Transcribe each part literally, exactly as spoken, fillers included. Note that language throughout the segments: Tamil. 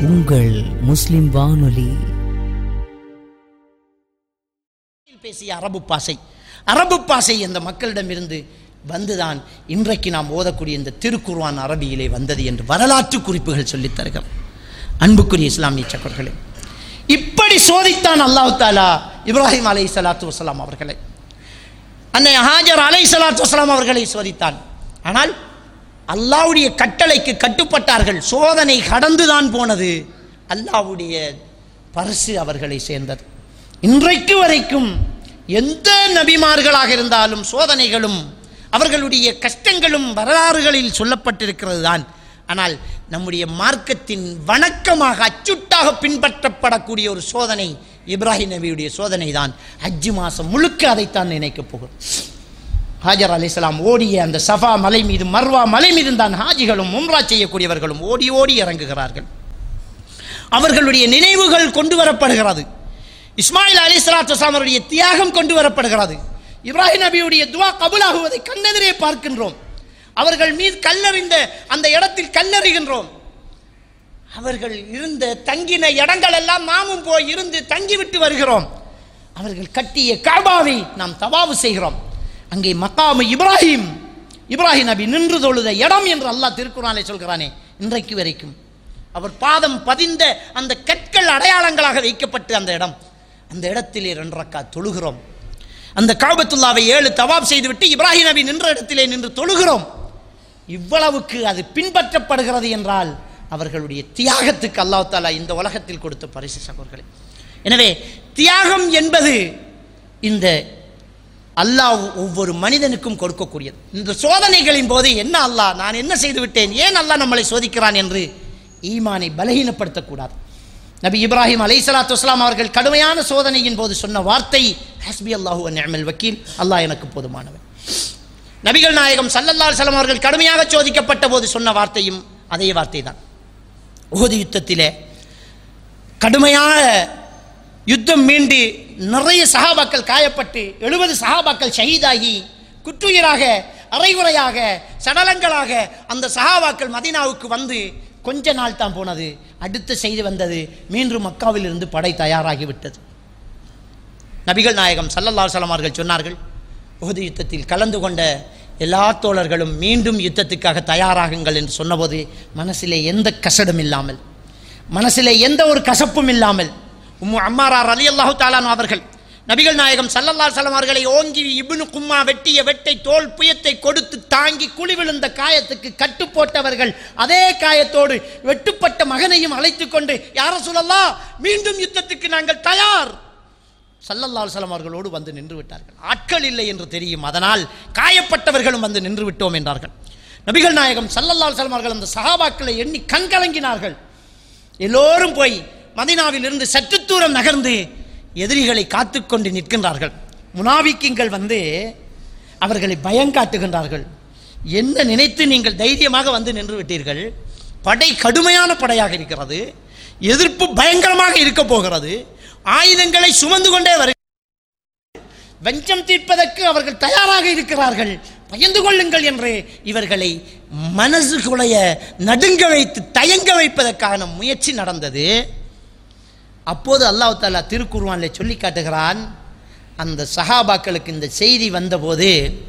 உங்கள் முஸ்லிம் வானொலி. பேசிய அரபு பாசை அரபு பாசை அந்த மக்களிடமிருந்து வந்துதான் இன்றைக்கு நாம் ஓதக்கூடிய இந்த திருக்குர்ஆன் அரபியிலே வந்தது என்று வரலாற்று குறிப்புகள் சொல்லித் தருகிறார். அன்புக்குரிய இஸ்லாமிய சகோதரர்களே, இப்படி சோதித்தான் அல்லாஹ் தஆலா இப்ராஹிம் அலைஹிஸ்ஸலாத்து வஸ்ஸலாம் அவர்களை, அன்னை ஹாஜர் அலைஹிஸ்ஸலாத்து வஸ்ஸலாம் அவர்களை சோதித்தான். ஆனால் அல்லாஹ்வுடைய கட்டளைக்கு கட்டுப்பட்டார்கள். சோதனை கடந்துதான் போனது. அல்லாஹ்வுடைய பரிசு அவர்களை சேர்ந்தது. இன்றைக்கு வரைக்கும் எந்த நபிமார்களாக இருந்தாலும் சோதனைகளும் அவர்களுடைய கஷ்டங்களும் வரலாறுகளில் சொல்லப்பட்டிருக்கிறது தான். ஆனால் நம்முடைய மார்க்கத்தின் வணக்கமாக அச்சுட்டாக பின்பற்றப்படக்கூடிய ஒரு சோதனை இப்ராஹிம் நபியுடைய சோதனை தான். ஹஜ் மாதம் முழுக்க அதைத்தான் நினைக்கப் போகிறோம். ஹாஜர் அலைஹிஸ்ஸலாம் ஓடிய அந்த சஃபா மலை மீது மர்வா மலை மீது தான் ஹாஜிகளும் உம்ரா செய்யக்கூடியவர்களும் ஓடி ஓடி இறங்குகிறார்கள். அவர்களுடைய நினைவுகள் கொண்டு வரப்படுகிறது. இஸ்மாயில் அலைஹிஸ்ஸலாத்து வஸ்ஸலாம் அவருடைய தியாகம் கொண்டு வரப்படுகிறது. இப்ராஹிம் நபியுடைய துஆ கபூலாகுவதை கண்ணெதிரே பார்க்கின்றோம். அவர்கள் மீது கல்லறிந்த அந்த இடத்தில் கல்லறிகின்றோம். அவர்கள் இருந்த தங்கின இடங்கள் எல்லாம் நாமும் போய் இருந்து தங்கிவிட்டு வருகிறோம். அவர்கள் கட்டிய காபாவை நாம் தவாஃப் செய்கிறோம். அங்கே மக்காமு இப்ராஹிம் இப்ராஹிம் நபி நின்று தொழுத இடம் என்று அல்லாஹ் திருக்குர்ஆனிலே சொல்கிறானே, இன்றைக்கு வரைக்கும் அவர் பாதம் பதிந்த அந்த கற்கள் அடையாளங்களாக வைக்கப்பட்டு அந்த இடம், அந்த இடத்திலே ரெண்டு ரக்காத் தொழுகிறோம். அந்த காபத்துல்லாவை ஏழு தவாப் செய்துவிட்டு இப்ராஹிம் நபி நின்ற இடத்திலே நின்று தொழுகிறோம். இவ்வளவுக்கு அது பின்பற்றப்படுகிறது என்றால் அவர்களுடைய தியாகத்துக்கு அல்லாஹ் தஆலா இந்த உலகத்தில் கொடுத்த பரிசு சகோதரர்களே. எனவே தியாகம் என்பது இந்த அல்லாஹ் ஒவ்வொரு மனிதனுக்கும் கொடுக்கக்கூடியது. இந்த சோதனைகளின் போது என்ன அல்லாஹ் நான் என்ன செய்து விட்டேன், ஏன் அல்லாஹ் நம்மளை சோதிக்கிறான் என்று ஈமானை பலகீனப்படுத்தக்கூடாது. நபி இப்ராஹிம் அலைஹிஸ்ஸலாத்து வஸ்ஸலாம் அவர்கள் கடுமையான சோதனையின் போது சொன்ன வார்த்தை ஹஸ்பி அல்லாஹு வ நிஅமல் வக்கீல், அல்லாஹ் எனக்கு போதுமானவன். நபிகள் நாயகம் ஸல்லல்லாஹு அலைஹி வஸல்லம் அவர்கள் கடுமையாக சோதிக்கப்பட்ட போது சொன்ன வார்த்தையும் அதே வார்த்தை தான். உஹது யுத்தத்திலே கடுமையான யுத்தம் மீண்டு நிறைய சஹாபாக்கள் காயப்பட்டு எழுபது சஹாபாக்கள் ஷஹீதாகி குற்றுயிராக அரைகுறையாக சடலங்களாக அந்த சஹாபாக்கள் மதீனாவுக்கு வந்து கொஞ்ச நாள் தான் போனது. அடுத்த செய்தி வந்தது, மீண்டும் மக்காவில் இருந்து படை தயாராகிவிட்டது. நபிகள் நாயகம் ஸல்லல்லாஹு அலைஹி வஸல்லம் அவர்கள் சொன்னார்கள், உஹது யுத்தத்தில் கலந்து கொண்ட எல்லா தோழர்களும் மீண்டும் யுத்தத்துக்காக தயாராகுங்கள் என்று சொன்னபோது மனசிலே எந்த கசடும் இல்லாமல், மனசிலே எந்த ஒரு கசப்பும் இல்லாமல் உம்மு அம்மாரா ரலியல்லாஹு தஆலா அவர்கள் நபிகள் நாயகம் ஸல்லல்லாஹு அலைஹி வஸல்லம் அவர்களை ஓங்கி இப்னு கும்மா வெட்டிய வெட்டை தோல் புயத்தை கொடுத்து தாங்கி குழி விழுந்த காயத்துக்கு கட்டு போட்டவர்கள் அதே காயத்தோடு வெட்டுப்பட்ட மகனையும் அழைத்து கொண்டு யா ரசூலல்லாஹ் மீண்டும் யுத்தத்துக்கு நாங்கள் தயார் ஸல்லல்லாஹு அலைஹி வஸல்லம் அவர்களோடு வந்து நின்று விட்டார்கள். ஆட்கள் இல்லை என்று தெரியும், அதனால் காயப்பட்டவர்களும் வந்து நின்று விட்டோம் என்றார்கள். நபிகள் நாயகம் ஸல்லல்லாஹு அலைஹி வஸல்லம் அவர்கள் அந்த சஹாபாக்களை எண்ணி கண்கலங்கினார்கள். எல்லோரும் போய் மதீனாவில் இருந்து சற்று தூரம் நகர்ந்து எதிரிகளை காத்து கொண்டு நிற்கின்றார்கள். முனாபிக்கீங்கள் வந்து அவர்களை பயங்காட்டுகின்றார்கள். என்ன நினைத்து நீங்கள் தைரியமாக வந்து நின்று விட்டீர்கள்? படை கடுமையான படையாக இருக்கிறது, எதிர்ப்பு பயங்கரமாக இருக்க போகிறது, ஆயுதங்களை சுமந்து கொண்டே வரு வஞ்சம் தீர்ப்பதற்கு அவர்கள் தயாராக இருக்கிறார்கள், பயந்து கொள்ளுங்கள் என்று இவர்களை மனசு குலைய நடுங்க வைத்து தயங்க வைப்பதற்கான முயற்சி நடந்தது. அப்போது அல்லாஹ் தஆலா திருக்குர்ஆனிலே சொல்லி காட்டுகிறான், அந்த சஹாபாக்களுக்கு இந்த செய்தி வந்தபோது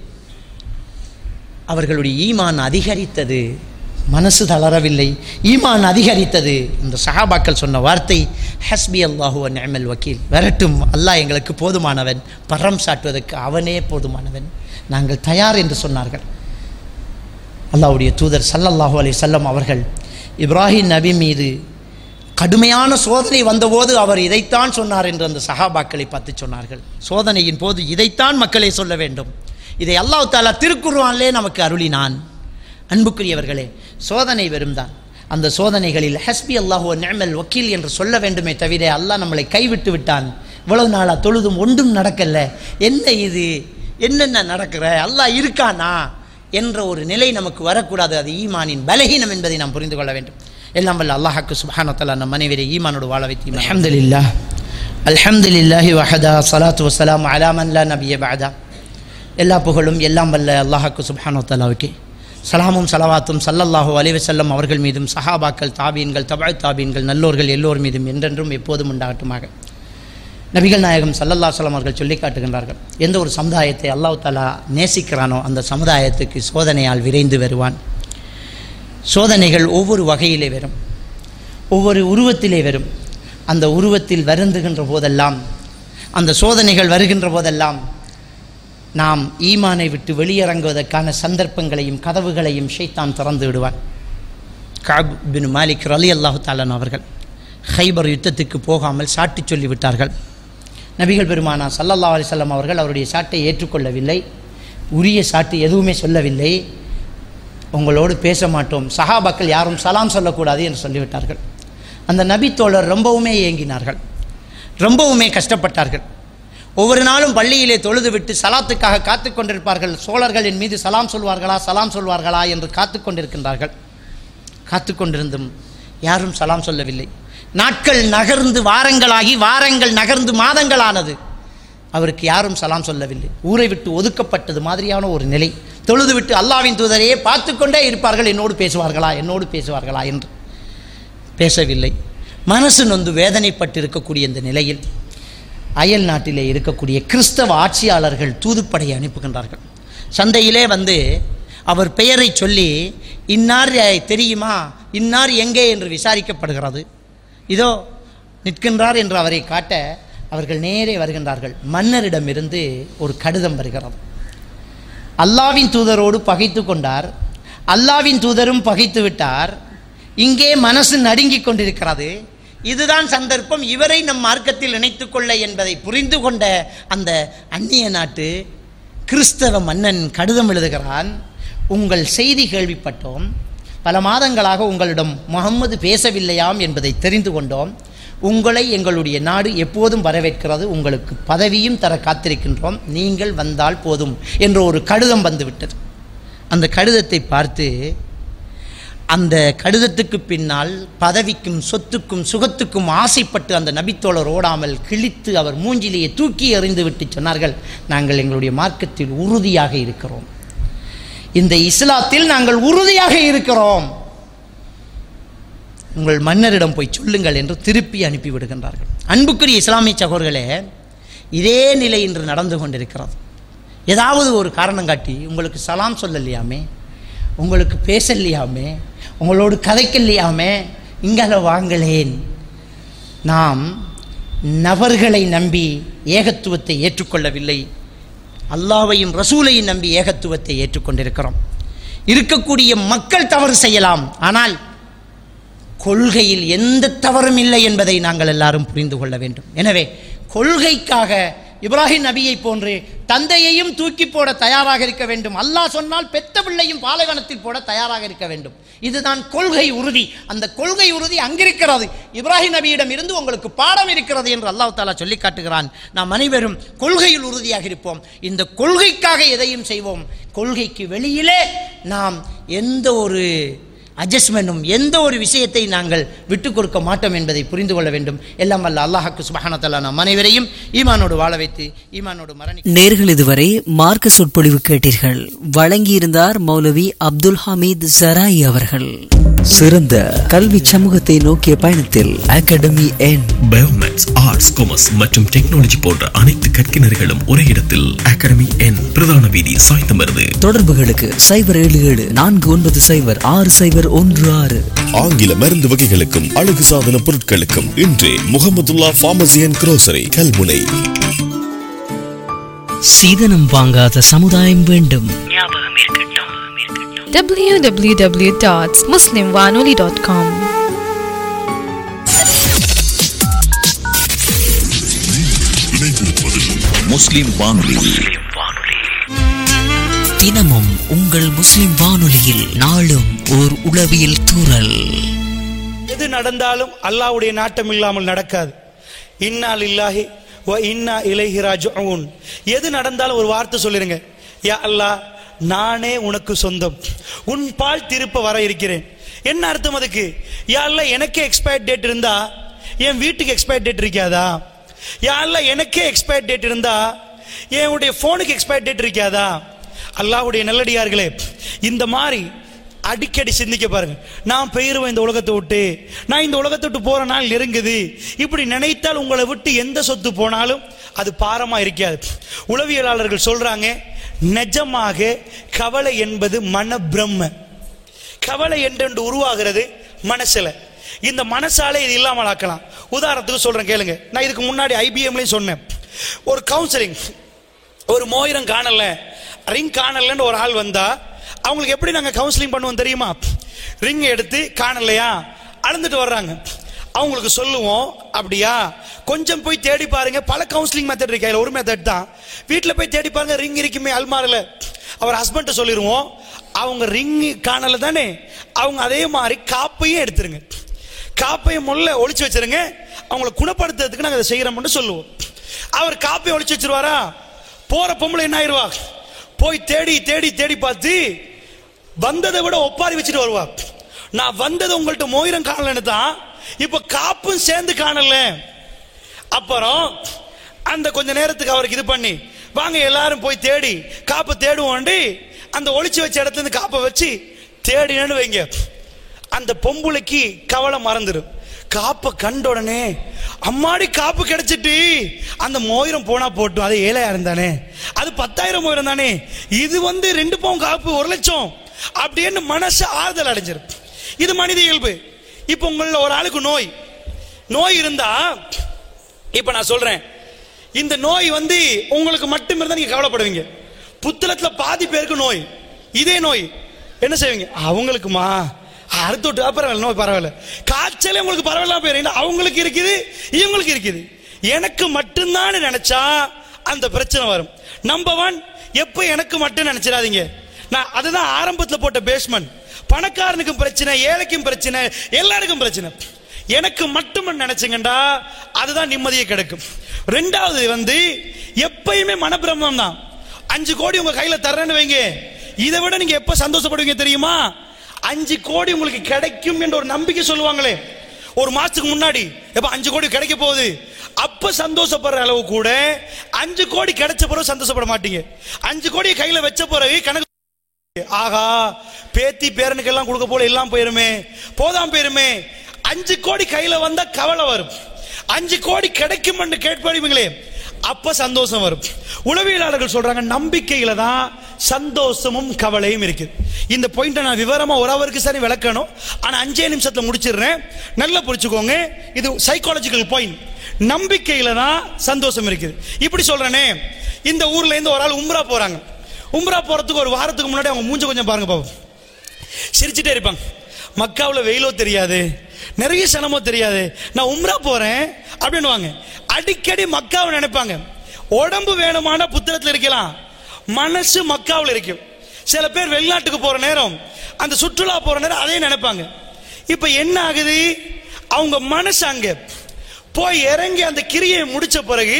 அவர்களுடைய ஈமான் அதிகரித்தது, மனசு தளரவில்லை, ஈமான் அதிகரித்தது. இந்த சஹாபாக்கள் சொன்ன வார்த்தை ஹஸ்பி அல்லாஹு வ நிஅமல் வக்கீல், வரட்டும் அல்லாஹ் எங்களுக்கு போதுமானவன், பரம் சாட்டுவதற்கு அவனே போதுமானவன், நாங்கள் தயார் என்று சொன்னார்கள். அல்லாஹ்வுடைய தூதர் ஸல்லல்லாஹு அலைஹி வஸல்லம் அவர்கள் இப்ராஹிம் நபி மீது கடுமையான சோதனை வந்தபோது அவர் இதைத்தான் சொன்னார் என்று அந்த சஹாபாக்களை பார்த்து சொன்னார்கள். சோதனையின் போது இதைத்தான் மக்களே சொல்ல வேண்டும். இதை அல்லாஹ் தஆலா திருக்குர்ஆனிலே நமக்கு அருளினான். அன்புக்குரியவர்களே, சோதனை வெறும்தான். அந்த சோதனைகளில் ஹஸ்பி அல்லாஹு வ நிஅமல் வக்கீல் என்று சொல்ல வேண்டுமே தவிர அல்லாஹ் நம்மளை கைவிட்டு விட்டான், இவ்வளவு நாளாக தொழுதும் ஒன்றும் நடக்கல, என்ன இது, என்னென்ன நடக்கிற, அல்லாஹ் இருக்கானா என்ற ஒரு நிலை நமக்கு வரக்கூடாது. அது ஈமானின் பலகீனம் என்பதை நாம் புரிந்து கொள்ள வேண்டும். எல்லாம் வல்ல அல்லாஹ்வுக்கு சுப்ஹானஹு வ தஆலா நம் அனைவரை ஈமானோடு வாழ வைத்து அல்ஹம்துலில்லாஹ் அல்ஹம்துலில்லாஹி வஹதா ஸலாத்து வஸ்ஸலாமு அலா மன் லா நபிய பஅதா. எல்லா புகழும் எல்லாம் வல்ல அல்லாஹ்வுக்கு சுப்ஹானஹு வ தஆலாவுக்கு. சலாமும் சலவாத்தும் ஸல்லல்லாஹு அலைஹி வஸல்லம் அவர்கள் மீதும் சஹாபாக்கள், தாபீன்கள், தபஅ தாபீன்கள், நல்லோர்கள் எல்லோர் மீதும் என்றென்றும் எப்போதும் உண்டாகட்டுமாக. நபிகள் நாயகம் ஸல்லல்லாஹு அலைஹி வஸல்லம் அவர்கள் சொல்லி காட்டுகின்றார்கள், எந்த ஒரு சமுதாயத்தை அல்லாஹ் தஆலா நேசிக்கிறானோ அந்த சமுதாயத்துக்கு சோதனையால் விரைந்து வருவான். சோதனைகள் ஒவ்வொரு வகையிலே வரும், ஒவ்வொரு உருவத்திலே வரும். அந்த உருவத்தில் வருந்துகின்ற போதெல்லாம், அந்த சோதனைகள் வருகின்ற போதெல்லாம் நாம் ஈமானை விட்டு வெளியிறங்குவதற்கான சந்தர்ப்பங்களையும் கதவுகளையும் ஷைத்தான் திறந்து விடுவான். கஅப் பின் மாலிக் ரலியல்லாஹு தஆலா அவர்கள் ஹைபர் யுத்தத்துக்கு போகாமல் சாட்டி சொல்லிவிட்டார்கள். நபிகள் பெருமானா ஸல்லல்லாஹு அலைஹி வஸல்லம் அவர்கள் அவருடைய சாட்டை ஏற்றுக்கொள்ளவில்லை, உரிய சாட்டு எதுவுமே சொல்லவில்லை. உங்களோடு பேச மாட்டோம், சஹாபாக்கள் யாரும் சலாம் சொல்லக்கூடாது என்று சொல்லிவிட்டார்கள். அந்த நபி தோழர் ரொம்பவுமே ஏங்கினார்கள், ரொம்பவுமே கஷ்டப்பட்டார்கள். ஒவ்வொரு நாளும் பள்ளியிலே தொழுது விட்டு சலாத்துக்காக காத்து கொண்டிருப்பார்கள். சோழர்களின் மீது சலாம் சொல்வார்களா சலாம் சொல்வார்களா என்று காத்து கொண்டிருக்கின்றார்கள். காத்து கொண்டிருந்தும் யாரும் சலாம் சொல்லவில்லை. நாட்கள் நகர்ந்து வாரங்களாகி, வாரங்கள் நகர்ந்து மாதங்களானது. அவருக்கு யாரும் சலாம் சொல்லவில்லை. ஊரை விட்டு ஒதுக்கப்பட்டது மாதிரியான ஒரு நிலை. தொழுது விட்டு அல்லாஹ்வின் தூதரையே பார்த்து கொண்டே இருப்பார்கள், என்னோடு பேசுவார்களா என்னோடு பேசுவார்களா என்று. பேசவில்லை. மனசு நொந்து வேதனைப்பட்டு இருக்கக்கூடிய இந்த நிலையில் அயல் நாட்டிலே இருக்கக்கூடிய கிறிஸ்தவ ஆட்சியாளர்கள் தூதுப்படையை அனுப்புகின்றார்கள். சந்தையிலே வந்து அவர் பெயரை சொல்லி, இன்னார் தெரியுமா, இன்னார் எங்கே என்று விசாரிக்கப்படுகிறது. இதோ நிற்கின்றார் என்று அவரை காட்ட அவர்கள் நேரே வருகின்றார்கள். மன்னரிடமிருந்து ஒரு கடிதம் வருகிறது. அல்லாவின் தூதரோடு பகைத்து கொண்டார், அல்லாவின் தூதரும் பகைத்து விட்டார், இங்கே மனசு நடுங்கிக் கொண்டிருக்கிறது. இதுதான் சந்தர்ப்பம், இவரை நம் மார்க்கத்தில் இணைத்து கொள்ள என்பதை புரிந்து கொண்ட அந்த அந்நிய நாட்டு கிறிஸ்தவ மன்னன் கடிதம் எழுதுகிறான். உங்கள் செய்தி கேள்விப்பட்டோம், பல மாதங்களாக உங்களிடம் முகம்மது பேசவில்லையாம் என்பதை தெரிந்து கொண்டோம். உங்களை எங்களுடைய நாடு எப்போதும் வரவேற்கிறது, உங்களுக்கு பதவியும் தர காத்திருக்கின்றோம், நீங்கள் வந்தால் போதும் என்ற ஒரு கடிதம் வந்துவிட்டது. அந்த கடிதத்தை பார்த்து, அந்த கடிதத்துக்கு பின்னால் பதவிக்கும் சொத்துக்கும் சுகத்துக்கும் ஆசைப்பட்டு அந்த நபித்தோழர் ஓடாமல் கிழித்து அவர் மூஞ்சிலேயே தூக்கி எறிந்து விட்டு சொன்னார்கள், நாங்கள் எங்களுடைய மார்க்கத்தில் உறுதியாக இருக்கிறோம், இந்த இஸ்லாத்தில் நாங்கள் உறுதியாக இருக்கிறோம், உங்கள் மன்னரிடம் போய் சொல்லுங்கள் என்று திருப்பி அனுப்பிவிடுகின்றார்கள். அன்புக்குரிய இஸ்லாமிய சகோதரர்களே, இதே நிலை இன்று நடந்து கொண்டிருக்கிறது. ஏதாவது ஒரு காரணம் காட்டி, உங்களுக்கு சலாம் சொல்லலையாமே, உங்களுக்கு பேசலையாமே, உங்களோடு கதைக்கலையாமே, இங்கே வாங்களேன். நாம் நபர்களை நம்பி ஏகத்துவத்தை ஏற்றுக்கொள்ளவில்லை, அல்லாஹ்வையும் ரசூலையும் நம்பி ஏகத்துவத்தை ஏற்றுக்கொண்டிருக்கிறோம். இருக்கக்கூடிய மக்கள் தவறு செய்யலாம், ஆனால் கொள்கையில் எந்த தவறும் இல்லை என்பதை நாங்கள் எல்லாரும் புரிந்து கொள்ள வேண்டும். எனவே கொள்கைக்காக இப்ராஹிம் நபியை போன்று தந்தையையும் தூக்கி போட தயாராக இருக்க வேண்டும். அல்லாஹ் சொன்னால் பெத்த பிள்ளையும் பாலைவனத்தில் போட தயாராக இருக்க வேண்டும். இதுதான் கொள்கை உறுதி. அந்த கொள்கை உறுதி அங்கிருக்கிறது. இப்ராஹிம் நபியிடம் இருந்து உங்களுக்கு பாடம் இருக்கிறது என்று அல்லாஹ் தஆலா சொல்லி காட்டுகிறான். நாம் அனைவரும் கொள்கையில் உறுதியாக இருப்போம். இந்த கொள்கைக்காக எதையும் செய்வோம். கொள்கைக்கு வெளியிலே நாம் எந்த ஒரு அட்ஜஸ்ட்மெண்ட்டும், எந்த ஒரு விஷயத்தை நாங்கள் விட்டுக் கொடுக்க மாட்டோம் என்பதை புரிந்து கொள்ள வேண்டும். எல்லாம் வல்ல அல்லாஹ்வுக்கு சுப்ஹானஹு வ தஆலா நம் அனைவரையும் ஈமானோடு வாழ வைத்து ஈமானோடு மரணி. நேர்கள் இதுவரை மார்க்க சொற்பொழிவு கேட்டீர்கள். வழங்கியிருந்தார் மௌலவி அப்துல் ஹமீத் ஜராயி அவர்கள். சிறந்த கல்வி சமூகத்தை நோக்கிய பயணத்தில் அகாடமி என் பயோமேக்ஸ், ஆர்ட்ஸ், காமர்ஸ் மற்றும் டெக்னாலஜி போன்ற அனைத்து கற்கினர்களும் ஒரே இடத்தில் அகாடமி என் பிரதான வீதி சாய்ந்தமருது. தொடர்புகளுக்கு சைபர் ஏழு ஏழு நான்கு ஒன்பது சைபர் ஆறு சைபர் ஒன்று ஆறு. ஆங்கில மருந்து வகைகளுக்கும் அழகு சாதன பொருட்களுக்கும் இன்றே Mahmudullah pharmacy and grocery Kalmunai. சீதனம் வாங்காத சமுதாயம் வேண்டும். w w w dot muslim wanoli dot com. முஸ்லிம் வானொலி தினமும் உங்கள் முஸ்லிம் வானொலியில் நாளும் ஓர் உளவியல் தூறல். எது நடந்தாலும் அல்லாஹ்வுடைய நாட்டம் இல்லாமல் நடக்காது. இன்னா லில்லாஹி வ இன்னா இலைஹி ராஜிஊன். எது நடந்தாலும் ஒரு வார்த்தை சொல்லிருங்க, யா அல்லாஹ், நானே உனக்கு சொந்தம், உன் பால் திருப்ப வர இருக்கிறேன். என்ன அர்த்தம் அதுக்கு? யா அல்லாஹ், எனக்கே எக்ஸ்பயர் டேட் இருந்தா என் வீட்டுக்கு எக்ஸ்பயர் டேட் இருக்காதா? யா அல்லாஹ், எனக்கே எக்ஸ்பயர் டேட் இருந்தா என்னுடைய போனுக்கு எக்ஸ்பயர் டேட் இருக்காதா? அல்லாஹ்வுடைய நல்லடியார்களே, இந்த மாதிரி அடிக்கடி சிந்திக்க பாருங்க. நான் பெயருவேன் இந்த உலகத்தை விட்டு, நான் இந்த உலகத்தை விட்டு போற நாள் நெருங்குது. இப்படி நினைத்தால் உங்களை விட்டு எந்த சொத்து போனாலும் அது பாரமா இருக்காது. உளவியலாளர்கள் சொல்றாங்க, நிஜமாக கவலை என்பது மன பிரம்ம. கவலை என்று உருவாகிறது மனசுல. இந்த மனசாலே இது இல்லாமல் ஆக்கலாம். உதாரணத்துக்கு சொல்றேன் கேளுங்க. நான் இதுக்கு முன்னாடி ஐபிஎம்லயும் சொன்னேன். ஒரு கவுன்சிலிங், ஒரு மோதிரம் காணல, ரிங் காணலன்னு ஒரு ஆள் வந்தா அவங்களுக்கு எப்படி நாங்க கவுன்சிலிங் பண்ணுவோம் தெரியுமா? ரிங் எடுத்து காணலையா அளந்துட்டு வர்றாங்க, அவங்களுக்கு சொல்லுவோம், அப்படியா கொஞ்சம் போய் தேடி பாருங்க. பல கவுன்சிலிங் மெத்தட் இருக்கு, ஒரு மெத்தட் தான். வீட்டில் போய் தேடி பாருங்க, ரிங் இருக்குமே அல்மாரில். அவர் ஹஸ்பண்ட் சொல்லிடுவோம், அவங்க ரிங் காணல தானே, அவங்க அதே மாதிரி காப்பையும் எடுத்துருங்க, காப்பையும் முள்ள ஒளிச்சு வச்சிருங்க, அவங்களை குணப்படுத்துறதுக்கு நாங்கள் அதை செய்யறோம்னு சொல்லுவோம். அவர் காப்பையை ஒளிச்சு வச்சிருவாரா, போற பொம்பளை என்ன ஆயிடுவா, போய் தேடி தேடி தேடி பார்த்து வந்ததை விட ஒப்பாரி வச்சுட்டு வருவா. நான் வந்தது உங்கள்கிட்ட மோதிரம் காணலன்னு தான், இப்ப காப்பும் சேர்ந்து காணல. அப்புறம் அந்த கொஞ்ச நேரத்துக்கு அவருக்கு இது பண்ணி, வாங்க எல்லாரும் போய் தேடி காப்பை தேடுவோண்டி அந்த ஒளிச்சு வச்ச இடத்துல இருந்து காப்பை வச்சு தேடினு வைங்க. அந்த பொம்புளைக்கு கவலை மறந்துடும். காப்பை கண்ட உடனே அம்மாடி காப்பு கிடைச்சிட்டு, அந்த மோதிரம் போனா போட்டும், அது ஏழாயிரம் தானே, அது பத்தாயிரம் மோதிரம் தானே, இது வந்து ரெண்டு பவுன் காப்பு ஒரு லட்சம் அப்படின்னு மனசு ஆறுதல் அடைஞ்சிரும். இது மனித இயல்பு. இப்ப உங்கள ஒரு ஆளுக்கு நோய் நோய் இருந்தா, இப்ப நான் சொல்றேன், இந்த நோய் வந்து உங்களுக்கு மட்டும் இருந்தா நீங்க கவலைப்படுவீங்க. புத்தளத்துல பாதி பேருக்கு நோய், இதே நோய் என்ன செய்வீங்க, அவங்களுக்குமா அடுத்த பரவாயில்ல, நோய் பரவாயில்ல, காய்ச்சலே உங்களுக்கு பரவாயில்ல போயிருங்க, அவங்களுக்கு இருக்குது இவங்களுக்கு இருக்குது, எனக்கு மட்டும்தான் நினைச்சா அந்த பிரச்சனை வரும். நம்பர் ஒன், எப்ப எனக்கு மட்டும் நினைச்சிடாதீங்க. நான் அதுதான் ஆரம்பத்தில் போட்ட பேஸ்மெண்ட். பணக்காரனுக்கும் பிரச்சனை, ஏழைக்கும் பிரச்சனை, எல்லாருக்கும் பிரச்சனை. எனக்கு மட்டும் நினைச்சுங்கண்டா அதுதான் நிம்மதியை கிடைக்கும். ரெண்டாவது வந்து எப்பயுமே மனப்பிரமம் தான். அஞ்சு கோடி உங்க கையில தர்றேன்னு வைங்க, இதை விட நீங்க எப்ப சந்தோஷப்படுவீங்க தெரியுமா? அஞ்சு கோடி உங்களுக்கு கிடைக்கும் என்ற ஒரு நம்பிக்கை சொல்லுவாங்களே ஒரு மாசத்துக்கு முன்னாடி, எப்ப அஞ்சு கோடி கிடைக்க போகுது, அப்ப சந்தோஷப்படுற அளவு கூட அஞ்சு கோடி கிடைச்ச பிறகு சந்தோஷப்பட மாட்டீங்க. அஞ்சு கோடி கையில வச்ச பிறகு கணக்கு, ஆகா பேத்தி பேரனுக்கு எல்லாம் கொடுக்க போல எல்லாம் போயிருமே, போதாம் போயிருமே. அஞ்சு கோடி கையில வந்தா கவலை வரும். அஞ்சு கோடி கிடைக்கும் என்று கேட்பீங்களே, அப்ப சந்தோஷம் வரும். உளவியலாளர்கள் சொல்றாங்க, நம்பிக்கையில தான் சந்தோஷமும் கவலையும் இருக்கு. இந்த பாயிண்ட நான் விவரமா ஒரு அவருக்கு சரி விளக்கணும், ஆனா அஞ்சே நிமிஷத்துல முடிச்சிடுறேன், நல்லா புரிச்சுக்கோங்க. இது சைக்காலஜிக்கல் பாயிண்ட். நம்பிக்கையில தான் சந்தோஷம் இருக்குது. இப்படி சொல்றேனே, இந்த ஊர்ல இருந்து ஒரு ஆள் உம்ரா போறாங்க. உம்ரா போறதுக்கு ஒரு வாரத்துக்கு முன்னாடி அவங்க மூஞ்ச கொஞ்சம் பாருங்க பாப்போம், சிரிச்சுட்டே இருப்பாங்க. மக்காவில் வெயிலோ தெரியாது, நிறைய சனமோ தெரியாது, நான் உம்ரா போறேன் அப்படின்னு அடிக்கடி மக்காவை நினைப்பாங்க. உடம்பு வேணுமான புத்தகத்தில் இருக்கலாம், மனசு மக்காவில் இருக்கும். சில பேர் வெளிநாட்டுக்கு போற நேரம், அந்த சுற்றுலா போற நேரம் அதே நினைப்பாங்க. இப்ப என்ன ஆகுது, அவங்க மனசு அங்க போய் இறங்கி அந்த கிரியை முடிச்ச பிறகு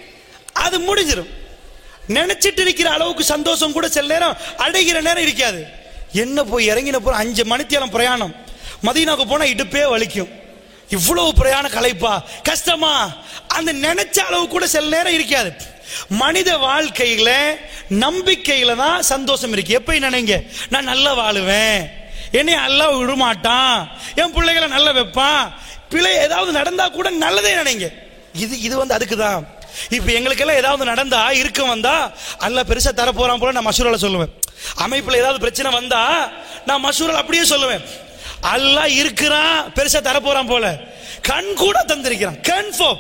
அது முடிஞ்சிடும். நினைச்சிட்டு இருக்கிற அளவுக்கு சந்தோஷம் கூட சில நேரம் அடைகிற நேரம் இருக்காது. என்ன போய் இறங்கின போற அஞ்சு மணித்தியாலம் பிரயாணம், மதீனாவுக்கு போனா இடுப்பே வலிக்கும், இவ்வளவு பிரயாண களைப்பா கஷ்டமா, அந்த நினைச்ச அளவு கூட சில நேரம் இருக்காது. மனித வாழ்க்கையில நம்பிக்கையில தான் சந்தோஷம் இருக்கு. எப்ப நினைங்க, நான் நல்லா வாழுவேன், என்னை நல்லா விடமாட்டான், என் பிள்ளைகளை நல்லா வைப்பான், பிள்ளை ஏதாவது நடந்தா கூட நல்லதே நினைங்க. இது இது வந்து அதுக்குதான். இப்ப எங்களுக்கெல்லாம் ஏதாவது நடந்தா இருக்க வந்தா அல்ல பெருசா தர போறான் போல நான் மசூரால சொல்லுவேன். அமைப்புல ஏதாவது பிரச்சனை வந்தா நான் மசூரால அப்படியே சொல்லுவேன், அல்லாஹ் இருக்கிறான், பெருசா தர போறான் போல, கண் கூட தந்திருக்கிறான். கன்ஃபார்ம்.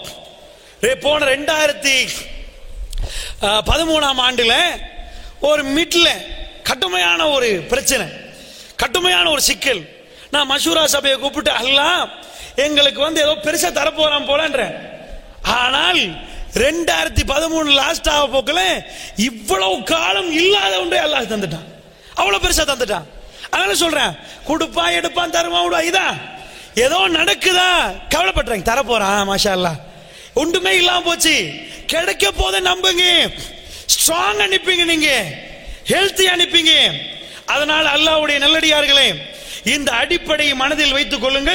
போன ரெண்டாயிரத்தி பதிமூணாம் ஆண்டுல ஒரு மிட்ல கடுமையான ஒரு பிரச்சனை, கடுமையான ஒரு சிக்கல். நான் மசூரா சபையை கூப்பிட்டு, அல்லாஹ் எங்களுக்கு வந்து ஏதோ பெருசா தர போறான் போலன்ற, ஆனால் ரெண்டாயிரத்தி பதிமூணு லாஸ்ட் ஆக போக்கல இவ்வளவு காலம் இல்லாத ஒன்றே அல்லாஹ் தந்துட்டான், அவ்வளவு பெருசா தந்துட்டான். அதனால சொல்றேன், கொடுப்பான் எடுப்பான் தருவான் விடுவா, இதான் ஏதோ நடக்குதா கவலைப்படுறாங்க, தர போறான் மாஷா அல்லாஹ், ஒன்றுமே இல்லாம போச்சு, கிடைக்க போத நம்புங்க, ஸ்ட்ராங் அனுப்பிங்க, நீங்க ஹெல்த்தி அனுப்பிங்க. அதனால் அல்லாஹ்வுடைய நல்லடியார்களே, இந்த அடிப்படையை மனதில் வைத்துக் கொள்ளுங்கள்.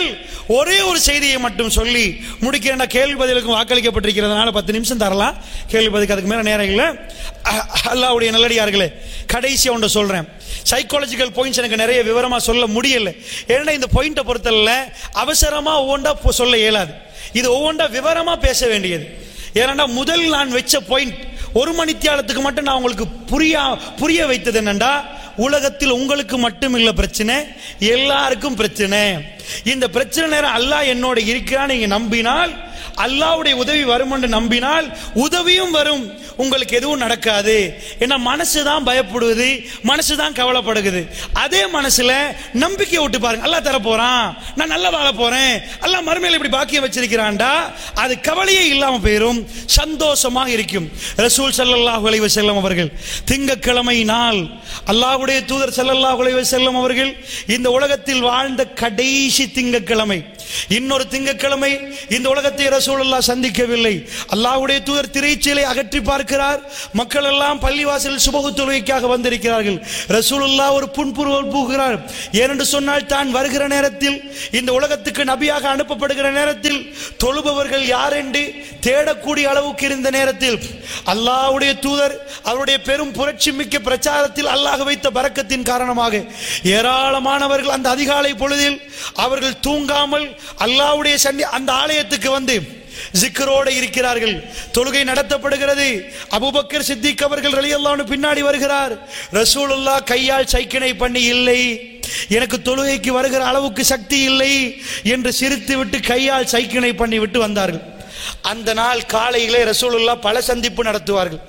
ஒரே ஒரு செய்தியை மட்டும் சொல்லி முடிக்கிறேன். கேள்வி பதிலுக்கு வாக்களிக்கப்பட்டிருக்கிறதுனால பத்து நிமிஷம் தரலாம், கேள்வி பதிலுக்கு அதுக்கு மேல நேரம் இல்லை. அல்லாஹ்வுடைய நல்லடியார்களே, கடைசியா ஒன்று சொல்றேன். சைக்காலஜிக்கல் பாயிண்ட்ஸ் எனக்கு நிறைய விவரமா சொல்ல முடியல. ஏன்னா இந்த பாயிண்ட்டை பொறுத்தல அவசரமா ஒவ்வொன்றா சொல்ல இயலாது. இது ஒவ்வொன்றா விவரமா பேச வேண்டியது. ஏன்னா முதல் நான் வச்ச பாயிண்ட் ஒரு மணித்தியாலத்துக்கு மட்டும் நான் உங்களுக்கு புரிய புரிய வைத்தது என்னண்டா, உலகத்தில் உங்களுக்கு மட்டும் இல்ல பிரச்சனை, எல்லாருக்கும் பிரச்சனை. இந்த பிரச்சனை நேரம் அல்லாஹ் என்னோட இருக்கிறான்னு நீங்க நம்பினால், அல்லாஹ்வுடைய உதவி வரும் என்று நம்பினால் உதவியும் வரும், உங்களுக்கு எதுவும் நடக்காது. ஏன்னா மனசுதான் பயப்படுவது, மனசுதான் கவலைப்படுகிறது. அதே மனசுல நம்பிக்கை விட்டு பாருங்க, அல்லாஹ் தர போறான், நான் நல்லா வாழ போறேன், அல்லாஹ் மறுமையில இப்படி பாக்கியம் வச்சிருக்கிறான்டா, அது கவலையே இல்லாம போயிரும், சந்தோஷமாக இருக்கும். ரசூல் ஸல்லல்லாஹு அலைஹி வஸல்லம் அவர்கள் திங்கட்கிழமை நாள் அல்லாஹ்வுடைய தூதர் ஸல்லல்லாஹு அலைஹி வஸல்லம் அவர்கள் இந்த உலகத்தில் வாழ்ந்த கடைசி திங்கட்கிழமை. இன்னொரு திங்கட்கிழமை இந்த உலகத்தை ரசூலுல்லாஹ் சந்திக்கவில்லை. அல்லாஹ்வுடைய தூதர் திரைச்சீலை அகற்றி பார்க்கிறார். மக்கள் எல்லாம் பள்ளிவாசலில் சுபஹு தொழுகைக்காக வந்திருக்கிறார்கள். ரசூலுல்லாஹ் ஒரு புன்புருவல் பூகிறார். ஏனென்று சொன்னால், தான் வருகிற நேரத்தில், இந்த உலகத்துக்கு நபியாக அனுப்பப்படுகிற நேரத்தில் தொழுபவர்கள் யார் என்று தேடக்கூடிய அளவுக்கு இருந்த நேரத்தில் அல்லாஹ்வுடைய தூதர் அவருடைய பெரும் புரட்சி மிக்க பிரச்சாரத்தில் அல்லாஹ் வைத்த பரக்கத்தின் காரணமாக ஏராளமானவர்கள் அந்த அதிகாலை பொழுதில் அவர்கள் தூங்காமல் அல்லாஹ்வுடைய சன்னி அந்த ஆலயத்துக்கு வந்து ஜிக்ரோடு இருக்கிறார்கள். தொழுகை நடத்தப்படுகிறது. அபூபக்கர் சித்திக் அவர்கள் ரலியல்லாஹு அன்ஹு பின்னாடி வருகிறார். ரசூலுல்லாஹ் கையால் சைக்கினை பண்ணி, இல்லை எனக்கு தொழுகைக்கு வருகிற அளவுக்கு சக்தி இல்லை என்று சிரித்து விட்டு கையால் சைக்கினை பண்ணி விட்டு வந்தார்கள். அந்த நாள் காலையிலே ரசூலுல்லாஹ் பல சந்திப்பு நடத்துவார்கள்.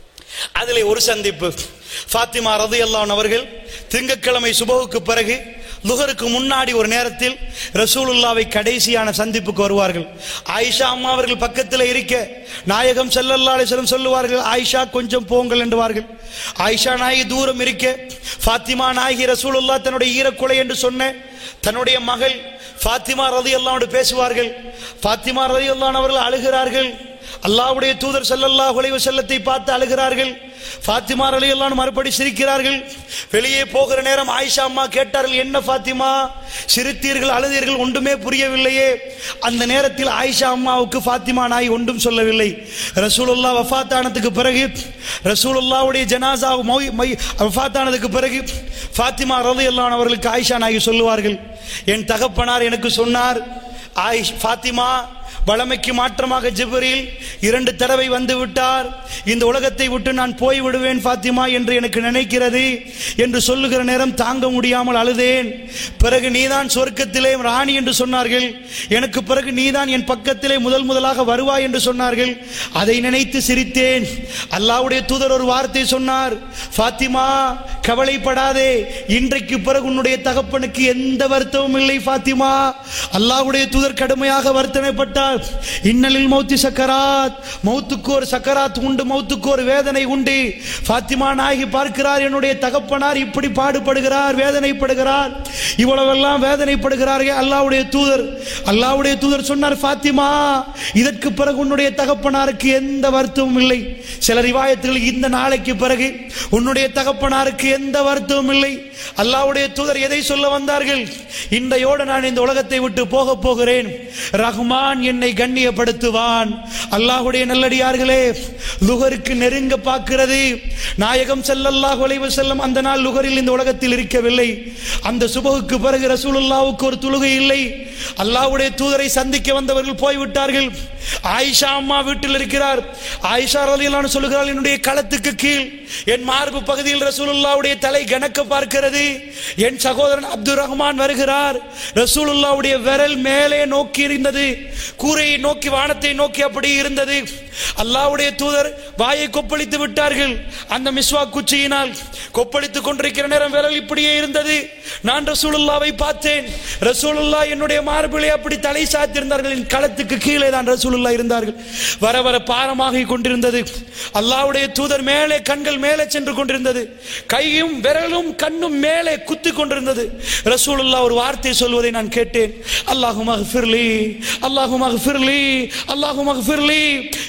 அதிலே ஒரு சந்திப்பு, ஃபாத்திமா ரலியல்லாஹு அன்ஹா அவர்கள் திங்கட்கிழமை சுபஹுக்கு பிறகு லுஹருக்கு முன்னாடி ஒரு நேரத்தில் ரசூலுல்லாவை கடைசியான சந்திப்புக்கு வருவார்கள். ஆயிஷா அம்மா அவர்கள் பக்கத்தில் இருக்க நாயகம் ஸல்லல்லாஹு அலைஹி வஸல்லம் சொல்லுவார்கள், ஆயிஷா கொஞ்சம் போங்கள் என்றுவார்கள். ஆயிஷா நாயகி தூரம் இருக்க ஃபாத்திமா நாயகி ரசூலுல்லாஹ் தன்னுடைய ஈரக்குலை என்று சொன்ன தன்னுடைய மகள் ஃபாத்திமா ரலியல்லாஹு அன்ஹா பேசுவார்கள். ஃபாத்திமா ரலியல்லாஹு அன்ஹா அவர்கள் அழுகிறார்கள். அல்லாஹ்வுடைய தூதர் ஸல்லல்லாஹு அலைஹி வஸல்லத்தை பார்த்து அழுகிறார்கள். ஃபாத்திமா ரலியல்லாஹு அன்ஹா மறுபடி சிரிக்கிறார்கள். வெளியே போகிற நேரம் ஆயிஷா அம்மா கேட்டார்கள், என்ன ஃபாத்திமா சிரித்தீர்கள், அழுதீர்கள், ஒன்றுமே புரியவில்லையே. அந்த நேரத்தில் ஆயிஷா அம்மாவுக்கு ஃபாத்திமா நாய் ஒன்றும் சொல்லவில்லை. ரசூலுல்லாஹ் வஃபாத்தானதுக்கு பிறகு, ரசூலுல்லாஹ்வுடைய ஜனாஸா வஃபாத்தானதுக்கு பிறகு ஃபாத்திமா ரலியல்லாஹு அன்ஹா அவர்களுக்கு ஆயிஷா நாய் சொல்லுவார்கள், என் தகப்பனார் எனக்கு சொன்னார், ஆயிஷ் ஃபாத்திமா வளமைக்கு மாற்றமாக ஜிப்ரீல் இரண்டு தடவை வந்து விட்டார், இந்த உலகத்தை விட்டு நான் போய் விடுவேன் ஃபாத்திமா என்று எனக்கு நினைக்கிறது என்று சொல்லுகிற நேரம் தாங்க முடியாமல் அழுதேன். பிறகு நீதான் சொர்க்கத்திலே ராணி என்று சொன்னார்கள், எனக்கு பிறகு நீதான் என் பக்கத்திலே முதல் முதலாக வருவாய் என்று சொன்னார்கள். அதை நினைத்து சிரித்தேன். அல்லாஹ்வுடைய தூதர் ஒரு வார்த்தை சொன்னார், ஃபாத்திமா கவலைப்படாதே, இன்றைக்கு பிறகு உன்னுடைய தகப்பனுக்கு எந்த வருத்தமும் இல்லை ஃபாத்திமா. அல்லாஹ்வுடைய தூதர் கடுமையாக வருத்தனைப்பட்டார். இன்னலில் மௌத்தி சக்கராத், மௌத்துக்கு ஒரு சக்கராத் உண்டு, மௌத்துக்கு ஒரு வேதனை உண்டு. ஃபாத்திமா நாயகி பார்க்கிறார், என்னுடைய தகப்பனார் இப்படி பாடுபடுகிறார், வேதனைப்படுகிறார், இவ்வளவெல்லாம் வேதனைப்படுகிறார்கள். அல்லாஹ்வுடைய தூதர் அல்லாஹ்வுடைய தூதர் சொன்னார், ஃபாத்திமா இதற்கு பிறகு உன்னுடைய தகப்பனாருக்கு எந்த வருத்தமும் இல்லை. சில ரிவாயத்தில் இந்த நாளைக்கு பிறகு உன்னுடைய தகப்பனாருக்கு எந்த வருத்தமும் இல்லை. அல்லாஹ்வுடைய தூதர் எதை சொல்ல வந்தார்கள்? இன்றையோடு நான் இந்த உலகத்தை விட்டு போக போகிறேன், ரஹ்மான் என்னை கண்ணியப்படுத்துவான். அல்லாஹ்வுடைய நல்லடியார்களே, லுஹருக்கு நெருங்க பார்க்கிறது. நாயகம் ஸல்லல்லாஹு அலைஹி வஸல்லம் அந்த நாள் லுஹரில் இந்த உலகத்தில் இருக்கவில்லை. அந்த சுபஹுக்கு பிறகு ரசூலுல்லாஹ்வுக்கு ஒரு தொழுகை இல்லை. அல்லாஹ்வுடைய தூதரை சந்திக்க வந்தவர்கள் போய்விட்டார்கள். ஆயிஷா அம்மா வீட்டில் இருக்கிறார். ஆயிஷா ரலியல்லாஹு அன்ஹா சொல்லுகிறாள், என்னுடைய களத்துக்கு கீழ் என் மார்பு பகுதியில் ரசூலுல்லாஹ்வுடைய தலை கணக்க பார்க்கிறது. என் சகோதரன் அப்துர் ரஹ்மான் வருகிறார். ரசூலுல்லாஹ்வுடைய விரல் மேலே நோக்கி இருந்தது, கூரையை நோக்கி வானத்தை நோக்கி அப்படி இருந்தது. அல்லாஹ்வுடைய தூதர் வாயை கொப்பளித்து விட்டார்கள். அந்த மிஸ்வாக் குச்சியினால் கொப்பளித்துக் கொண்டிருக்கிற நேரம் விரல் இப்படியே இருந்தது. நான் ரசூலுல்லாவை பார்த்தேன். ரசூலுல்லாஹ் என்னுடைய மார்பிலே அப்படி தலை சாத்திருந்தார்கள். என் களத்துக்கு கீழே தான் ரசூலுல்லாஹ் இருந்தார்கள். வர வர பாரமாகி கொண்டிருந்தது. அல்லாஹ்வுடைய தூதர் மேலே, கண்கள் மேலே சென்று கொண்டிருந்தது. கையும் விரலும் கண்ணும் மேலே குத்தி கொண்டிருந்தது. ரசூலுல்லாஹ் ஒரு வார்த்தை சொல்வதை நான் கேட்டேன், அல்லாஹும்ம ஃபிர்லி, அல்லாஹும்ம ஃபிர்லி, அல்லாஹும்ம ஃபிர்லி.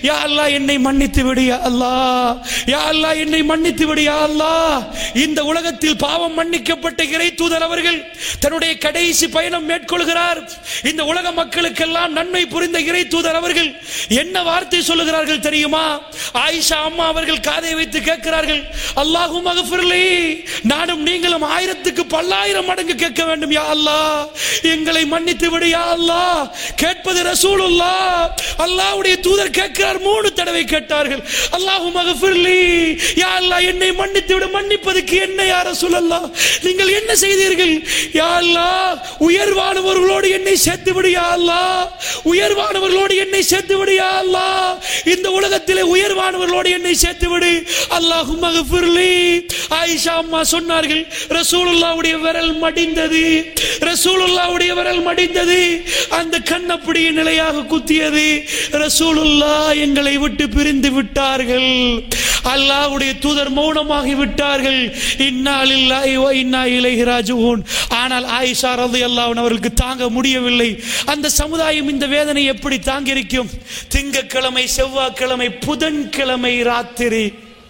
யா அல்லாஹ் என்னை மன்னித்து விடு யா அல்லாஹ், யா அல்லாஹ் என்னை மன்னித்து விடு யா அல்லாஹ். இந்த உலகத்தில் பாவம் மன்னிக்கப்பட்ட இறை தூதர் அவர்கள் தன்னுடைய கடைசி பயணம் மேற்கொள்கிறார். இந்த உலக மக்களுக்கெல்லாம் நன்மை புரிந்த இறை தூதர் அவர்கள் என்ன வார்த்தை சொல்லுகிறார்கள் தெரியுமா? ஆயிஷா அம்மா அவர்கள் காதை வைத்து கேட்கிறார்கள், அல்லாஹும் மக்ஃபிர்லி, நானும் நீங்களும் ஆயிரத்துக்கு பல்லாயிரம் மடங்கு கேட்க வேண்டும் யா அல்லாஹ், எங்களை மன்னித்து விடு யா அல்லாஹ். கேட்பது ரசூலுல்லாஹ். அல்லாஹ்வுடைய தூதர் கேட்கிறார், மூணு தடவை கேட்டார்கள். அல்லாஹும் மக்ஃபிர்லி, யா அல்லாஹ் என்னை மன்னித்து விடு. மன்னிப்பதற்கு என்ன யா ரசூலல்லாஹ், நீங்கள் என்ன செய்தீர்கள்? யா அல்லாஹ் உயர்வானவர்களோடு என்னை சேர்த்து விடு யா அல்லாஹ், உயர்வானவர்களோடு என்னை சேர்த்து விடு யா அல்லாஹ், இந்த உலகத்திலே உயர்வானவர்களோடு என்னை சேர்த்து விடு. அல்லாஹும் மக்ஃபிர்லி. ஆயிஷா அம்மா சொன்னார்கள், ரசூலுல்லாஹ்வுடைய விரல் மடிந்தது, ரசூலுல்லாஹ்வுடைய விரல் மடிந்தது, அந்த கண் அப்படியே நிலையாக குத்தியது. ரசூலுல்லாஹ் எங்களை விட்டு பிரிந்து விட்டார்கள், அல்லாஹ்வுடைய தூதர் மௌனமாகி விட்டார்கள். இன்னா லில்லாஹி வ இன்னா இலைஹி ராஜிஊன். ஆனால் ஆயிஷா ரலியல்லாஹு அன்ஹா அவர்களுக்கு தாங்க முடியவில்லை. அந்த சமுதாயம் இந்த வேதனை எப்படி தாங்கியிருக்கும்? திங்கட்கிழமை, செவ்வாய்க்கிழமை, புதன்கிழமை ராத்திரி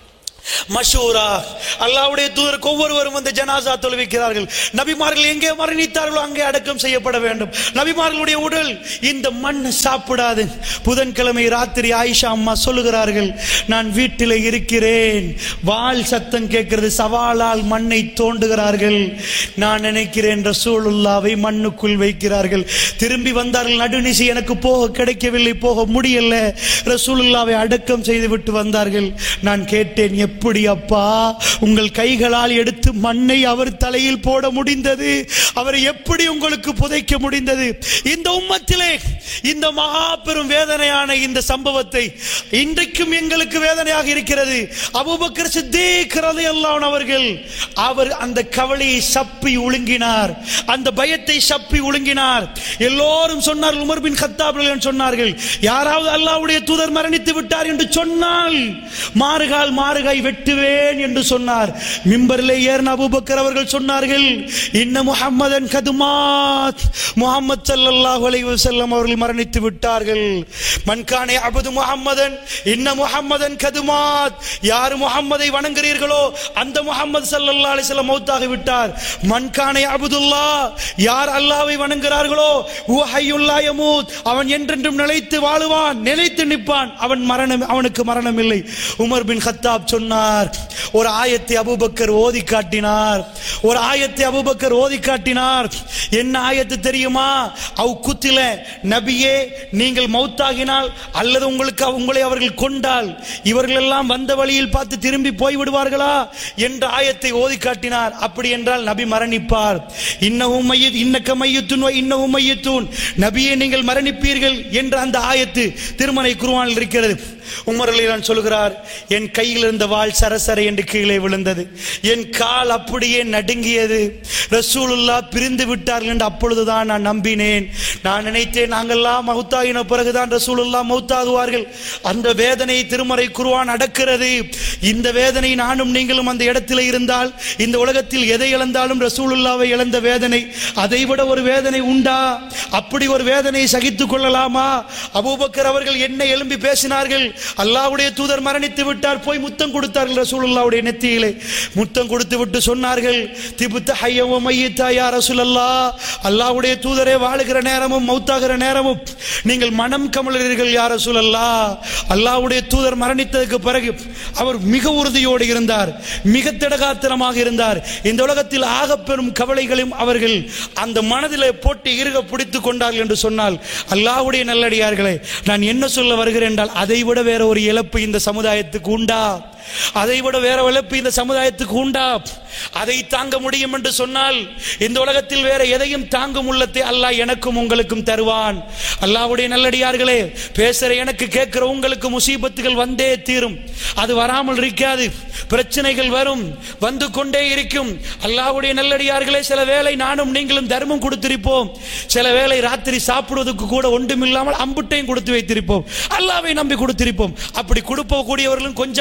மஷூரா, அல்லாஹ்வுடைய தூதருக்கு ஒவ்வொருவரும் வந்து ஜனாசா தொழுவிக்கிறார்கள். நபிமார்கள் எங்கே மரணித்தார்களோ அங்கே அடக்கம் செய்யப்பட வேண்டும். நபிமார்களுடைய உடல் இந்த மண் சாப்பிடாது. புதன்கிழமை ராத்திரி ஆயிஷா அம்மா சொல்லுகிறார்கள், நான் வீட்டில் இருக்கிறேன், வாள் சத்தம் கேட்கிறது, சவாலால் மண்ணை தோண்டுகிறார்கள். நான் நினைக்கிறேன் ரசூலுல்லாவை மண்ணுக்குள் வைக்கிறார்கள். திரும்பி வந்தார்கள், நடுநிசி எனக்கு போக கிடைக்கவில்லை, போக முடியல, ரசூலுல்லாவை அடக்கம் செய்து விட்டு வந்தார்கள். நான் கேட்டேன், எப்படி அப்பா உங்கள் கைகளால் எடுத்து மண்ணை அவர் தலையில் போட முடிந்தது? அவரை எப்படி உங்களுக்கு புதைக்க முடிந்தது? இந்த உம்மத்திலே இந்த மகா பெரும் வேதனையான இந்த சம்பவத்தை இன்றைக்கும் எங்களுக்கு வேதனையாக இருக்கிறது. அபூபக்கர் சித்தீக் ரலியல்லாஹு அன்ஹு அவர்கள் அவர் அந்த கவலையை சப்பி ஒழுங்கினார், அந்த பயத்தை சப்பி ஒழுங்கினார். எல்லோரும் சொன்னார்கள், உமர் பின் கத்தாப் சொன்னார்கள், யாராவது அல்லாஹ்வுடைய தூதர் மரணித்து விட்டார் என்று சொன்னால் மாறுகால் மாறுகாய் வெட்டுவேன் என்று சொன்னார். மிம்பரிலே ஏறின அபூபக்கர் அவர்கள் சொன்னார்கள், இன்ன முஹம்மதன் கதுமாத், முஹம்மது ஸல்லல்லாஹு அலைஹி வஸல்லம் அவர்கள் மரணித்து விட்டார்கள். மன்கானே அபது முஹம்மதன் இன்ன முஹம்மதன் கதுமாத், யார் முஹம்மதை வணங்குகிறீர்களோ அந்த முஹம்மது ஸல்லல்லாஹு அலைஹி வஸல்லம் மௌத்தாகி விட்டார். மன்கானே அபுதுல்லாஹ், யார் அல்லாஹ்வை வணங்குகிறார்களோ ஹுவ ஹய்யுல் லா யமூத், அவன் என்றென்றும் நிலைத்து வாழுவான், நிலைத்து நிற்பான், அவன் மரணம், அவனுக்கு மரணம் இல்லை. உமர் பின் கத்தாப் சொன்னார், ஒரு ஆயத்தை அபூபக்கர் ஓதி காட்டினார், ஒரு ஆயத்தை அபூபக்கர் ஓதி காட்டினார். என்ன ஆயத்து தெரியுமா? அவ் குத்தில, நபியே நீங்கள் மௌத்தாகினால் அல்லது உங்களுக்கு உங்களை அவர்கள் கொண்டால் இவர்கள் எல்லாம் வந்த வழியில் பார்த்து திரும்பி போய் விடுவார்களா என்ற ஆயத்தை ஓதி காட்டினார். அப்படி என்றால் நபி மரணிப்பார். இன்னஹும் மையத் இன்னக மையத்துன் வ இன்னஹும் மையத்துன், நபியே நீங்கள் மரணிப்பீர்கள் என்ற அந்த ஆயத்து திருமறை குர்ஆனில் இருக்கிறது. உமர் ரலியல்லாஹு சொல்கிறார், என் கையில் இருந்த வாள் சரசர என்று கீழே விழுந்தது, என் கால் அப்படியே நடுங்கியது. ரசூலுல்லாஹ் பிரிந்து விட்டார்கள் என்று அப்பொழுதுதான் நான் நம்பினேன். நான் நினைத்தேன் நாங்கள்லாம் மௌத்தாகின பிறகுதான் ரசூலுல்லாஹ் மௌத்தாகுவார்கள். அந்த வேதனை திருமறை குர்ஆன் அடக்கிறது. இந்த வேதனை நானும் நீங்களும் அந்த இடத்தில் இருந்தால், இந்த உலகத்தில் எதை இழந்தாலும் ரசூலுல்லாவை இழந்த வேதனை அதைவிட ஒரு வேதனை உண்டா? அப்படி ஒரு வேதனை சகித்துக் கொள்ளலாமா? அபூபக்கர் அவர்கள் என்ன எழும்பி பேசினார்கள், அல்லாஹ்வுடைய தூதர் மரணித்து விட்டார், போய் முத்தம் கொடுத்தார்கள் ரசூலுல்லாஹ்வுடைய நெத்தியிலே. முத்தம் கொடுத்து விட்டு சொன்னார்கள், திபுத்த ஹய்ய வ மய்யித்தா யா ரசூலல்லாஹ், அல்லாஹ்வுடைய தூதரே வாழுகிற நேரமும் மௌத்தாகிற நேரமும் நீங்கள் மனம் கமலறீர்கள் யா ரசூலல்லாஹ். அல்லாஹ்வுடைய தூதர் மரணித்ததற்கு பிறகு அவர் மிக உறுதியோடு இருந்தார், மிக திடகாத்திரமாக இருந்தார். இந்த உலகத்தில் ஆகப்பெரும் கவலைகளையும் அவர்கள் அந்த மனதிலே போட்டு இறுக பிடித்துக் கொண்டார்கள் என்று சொன்னால், அல்லாஹ்வுடைய நல்லடியார்களே, நான் என்ன சொல்ல வருகிறேன் என்றால், அதை விட வேற ஒரு இழப்பு இந்த சமுதாயத்துக்கு உண்டா? அதை விட வேற இழப்பு இந்த சமுதாயத்துக்கு உண்டா? அதை தாங்க முடியும் என்று சொன்னால் இந்த உலகத்தில் வேற எதையும் தாங்கும் உள்ளத்தை அல்லாஹ் எனக்கும் உங்களுக்கும் தருவான். அல்லாஹ்வுடைய நல்லடியார்களே, பேசுற எனக்கு கேட்கிற உங்களுக்கு முசீபத்துகள் வந்தே தீரும். அது வராமல் இருக்காது, பிரச்சனைகள் வரும், வந்து கொண்டே இருக்கும். அல்லாஹ்வுடைய நல்லடியார்களே, சில வேளை நானும் நீங்களும் தர்மம் கொடுத்திருப்போம், சில வேளை ராத்திரி சாப்பிடுவதற்கு கூட ஒன்றுமில்லாமல் அம்புட்டையும் கொடுத்து வைத்திருப்போம், அல்லாஹ்வை நம்பி கொடுத்திருப்போம். அப்படி கொடுப்ப கூடியவர்களும் கொஞ்சம் தான் இருக்கிறார்.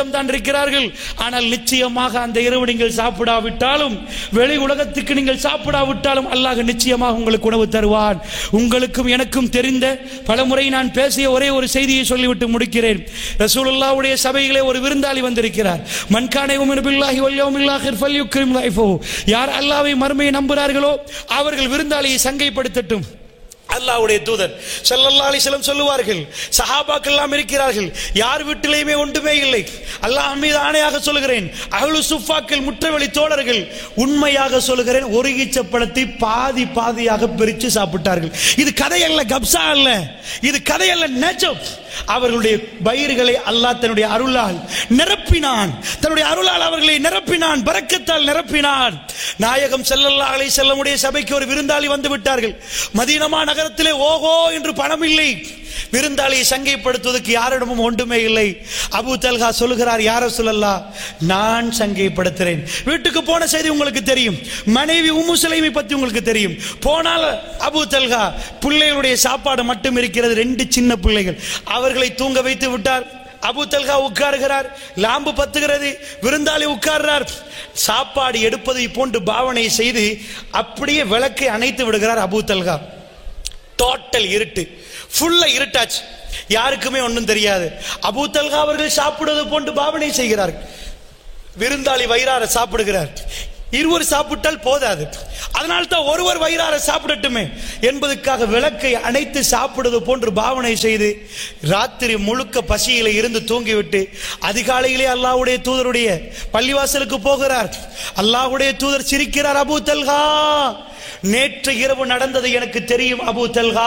இருக்கிறார்கள். ஆனால் நிச்சயமாக அந்த இரவு நீங்கள் சாப்பிடாவிட்டாலும், வெளி உலகத்துக்கு நீங்கள் சாப்பிடாவிட்டாலும் அல்லாஹ் நிச்சயமாக உங்களுக்கு உணவு தருவான். உங்களுக்கும் எனக்கும் தெரிந்த பலமுறை நான் பேசிய ஒரே ஒரு செய்தியை சொல்லிவிட்டு முடிக்கிறேன். ரசூலுல்லாஹ்வுடைய சபையிலே ஒரு விருந்தாளி வந்திருக்கிறார். மன் கான யுமினு பில்லாஹி வல் யௌமில் ஆகிர் ஃபல்யுக்ரிம் லைஃபஹு. யார் அல்லாஹ்வை மறுமையை நம்புகிறார்களோ அவர்கள் விருந்தாளியை சங்கைப்படுத்தட்டும். அல்லாஹ்வுடைய தூதர் ஸல்லல்லாஹு அலைஹி வஸல்லம் சொல்லுவார்கள், சஹாபாக்கள் எல்லாம் இருக்கிறார்கள், யார் வீட்டிலேயுமே ஒன்றுமே இல்லை. அல்லாஹ் மீது ஆணையாக சொல்கிறேன், அஹ்லு சுஃபாக்கள் முற்றவெளி தோழர்கள், உண்மையாக சொல்கிறேன், ஒரு ஈச்சப்பழத்தை பாதி பாதியாக பிரித்து சாப்பிட்டார்கள். இது கதையல்ல, கப்சா அல்ல, இது கதையல்ல, நெஜம். அவர்களுடைய வயிறுகளை அல்லாஹ் தன்னுடைய அருளால் நிரப்பினான். தன்னுடைய அருளால் அவர்களை நிரப்பினான், பரக்கத்தால் நிரப்பினான். நாயகம் ஸல்லல்லாஹு அலைஹி வஸல்லமுடைய சபைக்கு ஒரு விருந்தாளி வந்து விட்டார்கள். மதீனா நகரத்திலே ஓஹோ என்று பணம் இல்லை. விருந்தாளியை சங்கைப்படுத்துவதற்கு யாரிடமும் ஒன்றுமே இல்லை. அபூ தல்ஹா சொல்லுகிறார், யா ரசூலல்லாஹ், நான் சங்கைப்படுத்துறேன். வீட்டுக்கு போன செய்தி உங்களுக்கு தெரியும், மனைவி உம்மு சுலைமை பத்தி உங்களுக்கு தெரியும். போனால் அபூ தல்ஹா, பிள்ளைகளுடைய சாப்பாடு மட்டும் இருக்கிறது, ரெண்டு சின்ன பிள்ளைகள், அவர்களை தூங்க வைத்து விட்டார். அபூ தல்ஹா உட்காருகிறார், லாம்பு பத்துகிறது, விருந்தாளி உட்கார்றார். சாப்பாடு எடுப்பதை போன்று பாவனை செய்து அப்படியே விளக்கை அணைத்து விடுகிறார் அபூ தல்ஹா. டோட்டல் இருட்டு, ஃபுல்லா இருட்டாச்சு, யாருக்குமே ஒன்றும் தெரியாது. அபூ தல்ஹா அவர்கள் சாப்பிடுவது போன்று பாவனை செய்கிறார்கள். விருந்தாளி வயிறார சாப்பிடுகிறார். இருவர் சாப்பிட்டால் போதாது, அதனால் தான் ஒருவர் வயிறார சாப்பிடட்டுமே என்பதற்காக விளக்கை அணைத்து சாப்பிடுவது போன்று பாவனை செய்து ராத்திரி முழுக்க பசியில இருந்து தூங்கிவிட்டு அதிகாலையிலே அல்லாஹ்வுடைய தூதருடைய பள்ளிவாசலுக்கு போகிறார். அல்லாஹ்வுடைய தூதர் சிரிக்கிறார், அபூ தல்ஹா, நேற்று இரவு நடந்தது எனக்கு தெரியும் அபூ தல்ஹா,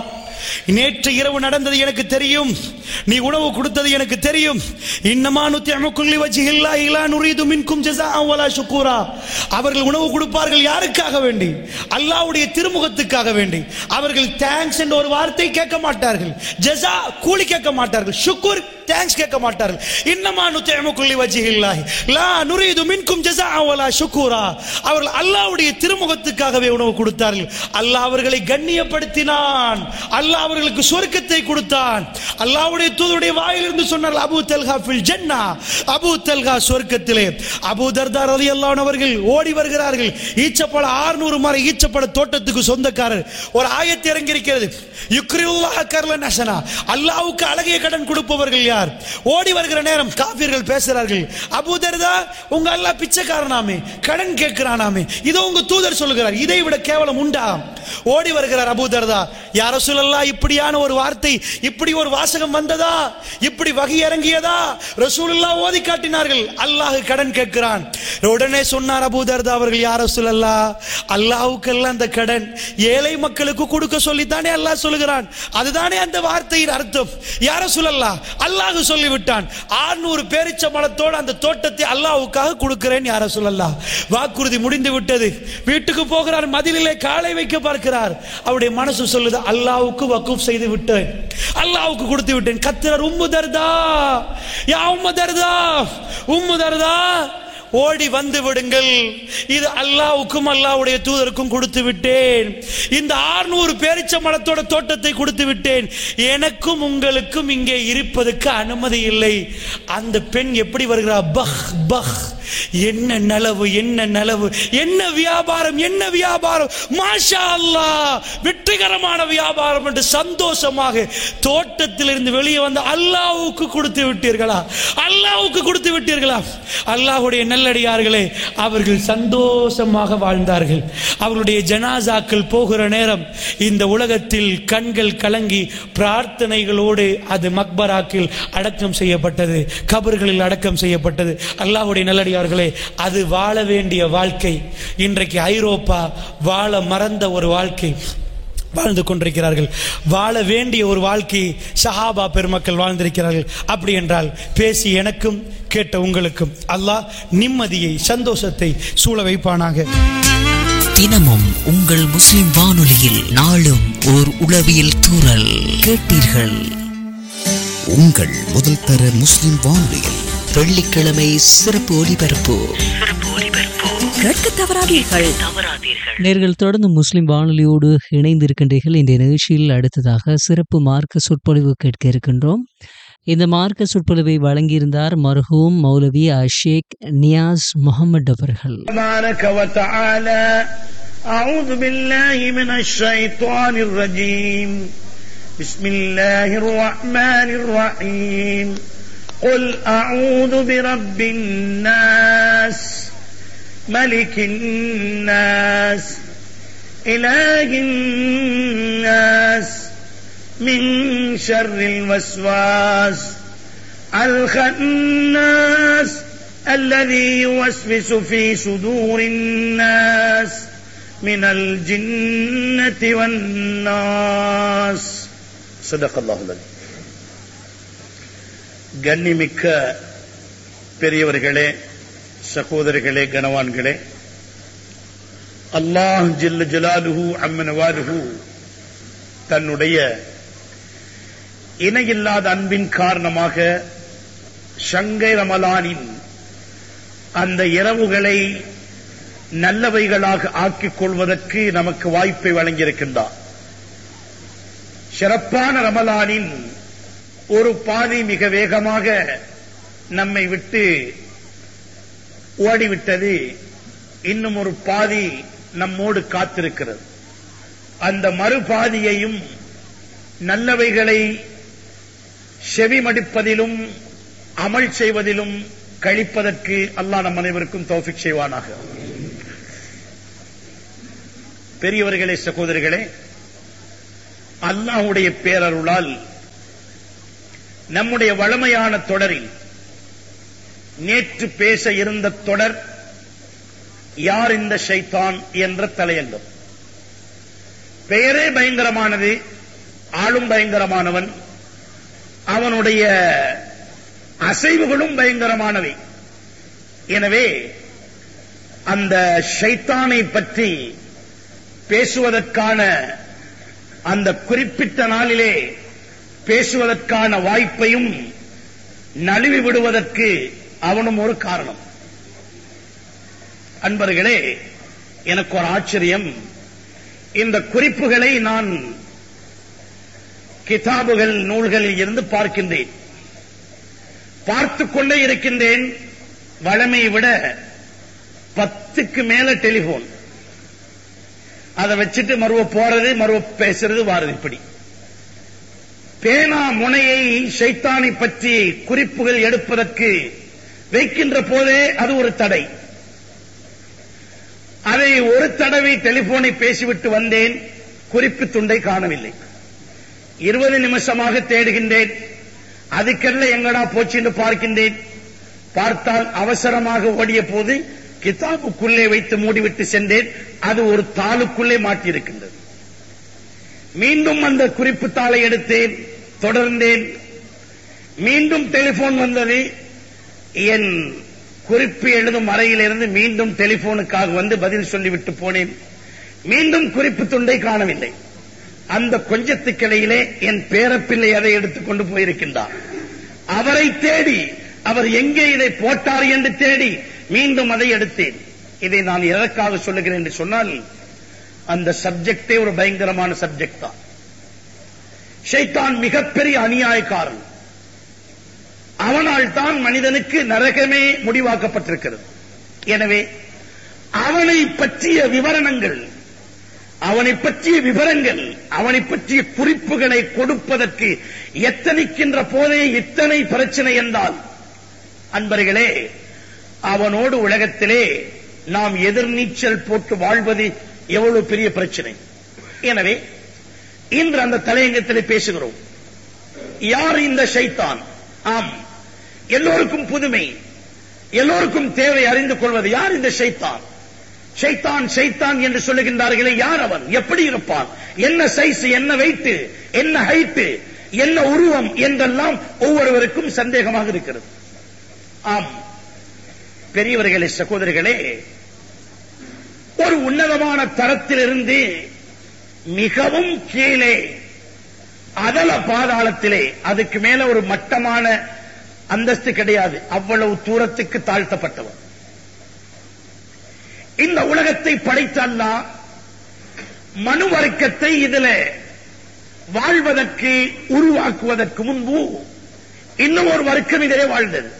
நேற்று இரவு நடந்தது எனக்கு தெரியும், நீ உணவு கொடுத்தது எனக்கு தெரியும். இன்னமா நுத்இமுக்கும் லிவஜ்ஹில்லாஹி லா நுரீது மின்கும் ஜஸாஅன் வலா ஷுக்கூரா. அவர்கள் உணவு கொடுப்பார்கள் யாருக்காக வேண்டி? அல்லாஹ்வுடைய திருமுகத்துக்காக வேண்டி. அவர்கள் தேங்க்ஸ் என்ற ஒரு வார்த்தை கேட்க மாட்டார்கள், ஜஸா கூலி கேட்க மாட்டார்கள், ஷுக்கூர் தேங்க்ஸ் கேட்க மாட்டார்கள். இன்னமா நுத்இமுக்கும் லிவஜ்ஹில்லாஹி லா நுரீது மின்கும் ஜஸாஅன் வலா ஷுக்கூரா. அவர்கள் அல்லாஹ்வுடைய திருமுகத்துக்காகவே உணவு கொடுத்தார்கள். அல்லாஹ் அவர்களை கண்ணியப்படுத்தினான், அல்லாஹ் அவர்களுக்கு சொர்க்கத்தை கொடுத்தான். அல்லாஹ்வுடைய தூதருடைய வாயிலிருந்து சொன்னார், Abu Talha fill ஜன்னah, Abu Talha சொர்க்கத்திலே. அபூ தர்தா ரலியல்லாஹு அன்ஹு அவர்கள் ஓடி வருகிறார்கள். ஈச்சப்பழ அறுநூறு மரம் ஈச்சப்பழ தோட்டத்துக்கு சொந்தக்காரர். ஒரு ஆயத்து இறங்கி இருக்கிறது, யுக்ரியுல்லாஹ கர்லன் ஹஸனா, அல்லாஹ்வுக்கு அழகிய கடன் கொடுப்பவர்கள் யார்? ஓடி வருகிற நேரம் காஃபிர்கள் பேசுகிறார்கள், அபூ தர்தா உங்க அல்லாஹ் பிச்சைக்காரனாமே, கடன் கேட்கிறானாமே, இதோ உங்க தூதர் சொல்லுகிறார், இதை விட கேவலம் உண்டா? ஓடி வருகிறார் அபூ தர்தா, யா ரசூலல்லாஹ், இப்படியான ஒரு வார்த்தை, இப்படி ஒரு வாசகம் வந்ததா, இப்படி வகை இறங்கியதா? ரசூலுல்லாஹ் ஓதி காட்டினார்கள், அல்லாஹ் கடன் கேட்கிறான். உடனே சொன்னார் அபூ தர்தா அவர்கள், யா ரசூலல்லாஹ், அல்லாஹ்வுக்கெல்லாம் அந்த கடன் ஏழை மக்களுக்கு கொடுக்க சொல்லித்தானே அல்லாஹ் சொல்லுகிறான், அதுதானே அந்த வார்த்தையின் அர்த்தம். யா ரசூலல்லாஹ், அல்லாஹ் சொல்லிவிட்டான், ஆறுநூறு பேரிச்ச மரத்தோடு அந்த தோட்டத்தை அல்லாஹ்வுக்காக கொடுக்கிறேன் யா ரசூலல்லாஹ். வாக்குறுதி முடிந்து விட்டது. வீட்டுக்கு போகிறார், மதிலிலே காலை வைக்க பார்க்கிறார். அவருடைய மனசு சொல்லுது, அல்லாஹ்வுக்கு வக்ஃப் செய்து விட்டேன், அல்லாஹ்வுக்கு கொடுத்து விட்டேன். கத்திரர், உம்மு தர்தா, யா உம்மு தர்தா, உம்மு தர்தா, ஓடி வந்து விடுங்கள், இது அல்லாஹ்வுக்கும் அல்லாஹ்வுடைய தூதருக்கும் கொடுத்து விட்டேன், இந்த ஆறுநூறு பேரிச்ச மரத்தோட தோட்டத்தை கொடுத்து விட்டேன், எனக்கும் உங்களுக்கும் இங்கே இருப்பதற்கு அனுமதி இல்லை. அந்த பெண் எப்படி வருகிறார், பஹ் பஹ், என்ன நலவு, என்ன நலவு, என்ன வியாபாரம், என்ன வியாபாரம், மாஷா அல்லாஹ், வெற்றிகரமான வியாபாரம் என்று சந்தோஷமாக தோட்டத்தில் இருந்து வெளியே வந்து, அல்லாஹ்வுக்கு கொடுத்து விட்டீர்களா, அல்லாஹ்வுக்கு கொடுத்து விட்டீர்களா? அல்லாஹ்வுடைய நல்லடியார்களே, அவர்கள் சந்தோஷமாக வாழ்ந்தார்கள். அவர்களுடைய ஜனாசாக்கள் போகிற நேரம் இந்த உலகத்தில் கண்கள் கலங்கி பிரார்த்தனைகளோடு அது மக்பராக்கில் அடக்கம் செய்யப்பட்டது, கபர்களில் அடக்கம் செய்யப்பட்டது. அல்லாஹ்வுடைய நல்லடியார்களே, அது வாழ வேண்டிய வாழ்க்கை இன்றைக்கு ஐரோப்பா வாழ மறந்த ஒரு வாழ்க்கை வாழ்ந்து கொண்டிருக்கிறார்கள். வாழ வேண்டிய ஒரு வாழ்க்கை சஹாபா பெருமக்கள் வாழ்ந்திருக்கிறார்கள். அப்படி என்றால் பேசி எனக்கும் கேட்ட உங்களுக்கும் அல்லாஹ் நிம்மதியை, சந்தோஷத்தை சூழ வைப்பானாக. தினமும் உங்கள் முஸ்லிம் வானொலியில் நாளும் ஓர் உளவியல் தூறல் கேட்டீர்கள். உங்கள் முதல் தர முஸ்லிம் வானொலியில் வெள்ளிக்கிழமை சிறப்பு ஒலிபரப்பு. கேட்க தவறாதீர்கள். நேர்கள் தொடர்ந்து முஸ்லிம் வானொலியோடு இணைந்திருக்கின்றீர்கள். இந்த நிகழ்ச்சியில் அடுத்ததாக சிறப்பு மார்க்க சொற்பொழிவு கேட்க இருக்கின்றோம். இந்த மார்க்க சொற்பொழிவை வழங்கியிருந்தார் மர்ஹூம் மௌலவி அஷேக் நியாஸ் முகமது அவர்கள். أعوذ بالله من الشيطان الرجيم بسم الله الرحمن الرحيم قل أعوذ برب الناس ملك الناس إله الناس من شر الوسواس الخناس الذي يوسوس في صدور الناس من الجنة والناس صدق الله العظيم. கண்ணிமிக்க பெரியவர்களே, சகோதரர்களே, கனவான்களே, அல்லாஹ் ஜல்ல ஜலாலுஹு அம்ம நவாலுஹு தன்னுடைய இணையில்லாத அன்பின் காரணமாக ஷங்கை ரமலானின் அந்த இரவுகளை நல்லவைகளாக ஆக்கிக் கொள்வதற்கு நமக்கு வாய்ப்பை வழங்கியிருக்கின்றார். சிறப்பான ரமலானின் ஒரு பாதி மிக வேகமாக நம்மை விட்டு ஓடிவிட்டது. இன்னும் ஒரு பாதி நம்மோடு காத்திருக்கிறது. அந்த மறுபாதியையும் நல்லவைகளை செவிமடிப்பதிலும் அமல் செய்வதிலும் கழிப்பதற்கு அல்லாஹ் நம் அனைவருக்கும் தௌஃபீக் செய்வானாக. பெரியவர்களே, சகோதரர்களே, அல்லாஹ்வுடைய பேரருளால் நம்முடைய வளமையான தொடரில் நேற்று பேச இருந்த தொடர் யார் இந்த ஷைத்தான் என்ற தலையங்கம். பெயரே பயங்கரமானது, ஆளும் பயங்கரமானவன், அவனுடைய அசைவுகளும் பயங்கரமானவை. எனவே அந்த ஷைத்தானை பற்றி பேசுவதற்கான அந்த குறிப்பிட்ட நாளிலே பேசுவதற்கான வாய்ப்பையும் நழுவி விடுவதற்கு அவனும் ஒரு காரணம். அன்பர்களே, எனக்கு ஒரு ஆச்சரியம். இந்த குறிப்புகளை நான் கிதாபுகள் நூல்களில் இருந்து பார்க்கின்றேன், பார்த்துக் கொண்டே இருக்கின்றேன். வழமையை விட பத்துக்கு மேல டெலிபோன், அதை வச்சுட்டு மறுவ போறது, மறுவ பேசுறது, வாரது. இப்படி பேனா முனையை ஷைத்தானை பற்றி குறிப்புகள் எடுப்பதற்கு வைக்கின்ற போதே அது ஒரு தடை. அதை ஒரு தடவை டெலிபோனை பேசிவிட்டு வந்தேன், குறிப்பு துண்டை காணவில்லை. இருபது நிமிஷமாக தேடுகின்றேன், அதுக்கெல்லாம் எங்கடா போச்சு என்று பார்க்கின்றேன். பார்த்தால் அவசரமாக ஓடிய போது கிதாபுக்குள்ளே வைத்து மூடிவிட்டு சென்றேன். அது ஒரு தாளுக்குள்ளே மாட்டியிருக்கின்றது. மீண்டும் அந்த குறிப்பு தாளை எடுத்தேன், தொடர்ந்தேன். மீண்டும் டெலிபோன் வந்தது. என் குறிப்பு எழுதும் அறையிலிருந்து மீண்டும் டெலிபோனுக்காக வந்து பதில் சொல்லிவிட்டு போனேன். மீண்டும் குறிப்பு துண்டை காணவில்லை. அந்த கொஞ்சத்துக்கிடையிலே என் பேரப்பிள்ளை அதை எடுத்துக் கொண்டு போயிருக்கின்றார். அவரை தேடி, அவர் எங்கே இதை போட்டார் என்று தேடி மீண்டும் அதை எடுத்தேன். இதை நான் எதற்காக சொல்லுகிறேன் என்று சொன்னால், அந்த சப்ஜெக்டே ஒரு பயங்கரமான சப்ஜெக்ட் தான். ஷைத்தான் மிகப்பெரிய அநியாயக்காரன். அவனால் தான் மனிதனுக்கு நரகமே முடிவாக்கப்பட்டிருக்கிறது. எனவே அவனை பற்றிய விவரணங்கள், அவனை பற்றிய விவரங்கள், அவனை பற்றிய குறிப்புகளை கொடுப்பதற்கு எத்தனைக்கின்ற போதே இத்தனை பிரச்சனை என்றால், அன்பர்களே, அவனோடு உலகத்திலே நாம் எதிர்நீச்சல் போட்டு வாழ்வது எவ்வளவு பெரிய பிரச்சனை. எனவே இன்று அந்த தலையங்கத்திலே பேசுகிறோம். யார் இந்த ஷைத்தான்? ஆம், எல்லோருக்கும் புதுமை, எல்லோருக்கும் தேவை அறிந்து கொள்வது. யார் இந்த ஷைத்தான்? ஷைத்தான் ஷைத்தான் என்று சொல்லுகின்றார்களே, யார் அவன்? எப்படி இருப்பான்? என்ன சைஸ், என்ன வெயிட், என்ன ஹைட், என்ன உருவம் என்றெல்லாம் ஒவ்வொருவருக்கும் சந்தேகமாக இருக்கிறது. ஆம் பெரியவர்களே, சகோதரிகளே, ஒரு உன்னதமான தரத்திலிருந்து மிகவும் கீழே அதல பாதாளத்திலே, அதுக்கு மேல ஒரு மட்டமான அந்தஸ்து கிடையாது, அவ்வளவு தூரத்துக்கு தாழ்த்தப்பட்டவர். இந்த உலகத்தை படைத்த அல்லாஹ் மனு வர்க்கத்தை இதில் வாழ்வதற்கு உருவாக்குவதற்கு முன்பு இன்னும் ஒரு வர்க்கம் இதிலே வாழ்ந்தது.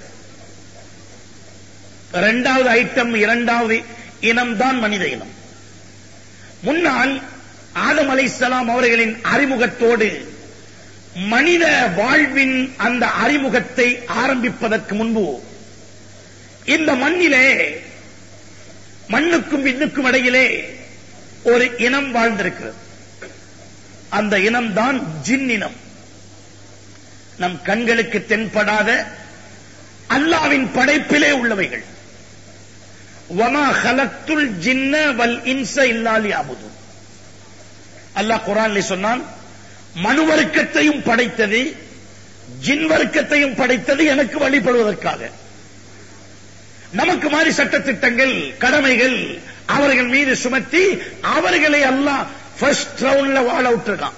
இரண்டாவது ஐட்டம், இரண்டாவது இனம்தான் மனித இனம். முன்னால் ஆதம் அலைஹிஸ்ஸலாம் அவர்களின் அறிமுகத்தோடு மனித வாழ்வின் அந்த அறிமுகத்தை ஆரம்பிப்பதற்கு முன்பு இந்த மண்ணிலே மண்ணுக்கும் விண்ணுக்கும் இடையிலே ஒரு இனம் வாழ்ந்திருக்கிறது. அந்த இனம்தான் ஜின் இனம். நம் கண்களுக்கு தென்படாத அல்லாஹ்வின் படைப்பிலே உள்ளவைகள். வமா ஹலக்துல் ஜின்ன வல் இன்ஸ இல்லா லியஅபுதுன். அல்லாஹ் குர்ஆனிலே சொன்னான், மனு வர்க்கத்தையும் படைத்தது, ஜின் வர்க்கத்தையும் படைத்தது எனக்கு வழிபடுவதற்காக. நமக்கு மாதிரி சட்டத்திட்டங்கள், கடமைகள் அவர்கள் மீது சுமத்தி அவர்களை அல்லாஹ் ஃபர்ஸ்ட் ரவுண்ட்ல வாழ விட்டுருக்கான்.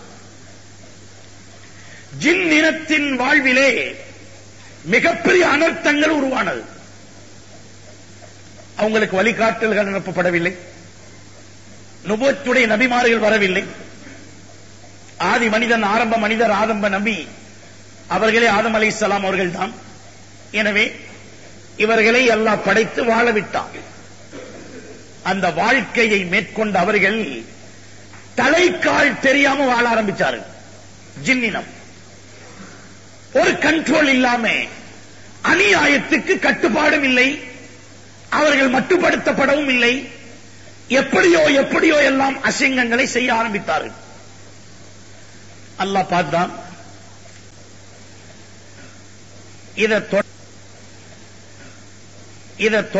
ஜின் இனத்தின் வாழ்விலே மிகப்பெரிய அனர்த்தங்கள் உருவானது. அவங்களுக்கு வழிகாட்டல்கள் அனுப்பப்படவில்லை, நுபுவத்துடைய நபிமார்கள் வரவில்லை. ஆதி மனிதன், ஆரம்ப மனிதர் ஆரம்ப நபி அவர்களே ஆதம் அலைஹிஸ்ஸலாம் அவர்கள் தான். எனவே இவர்களை அல்லாஹ் படைத்து வாழ விட்டான். அந்த வாழ்க்கையை மேற்கொண்ட அவர்கள் தலைக்கால் தெரியாம வாழ ஆரம்பிச்சார்கள். ஜின்னினம் ஒரு கண்ட்ரோல் இல்லாம, அநியாயத்துக்கு கட்டுப்பாடும் இல்லை, அவர்கள் மட்டுப்படுத்தப்படவும் இல்லை. எப்படியோ எப்படியோ எல்லாம் அசிங்கங்களை செய்ய ஆரம்பித்தார்கள். அல்லாஹ் பார்த்தான். இதை இதை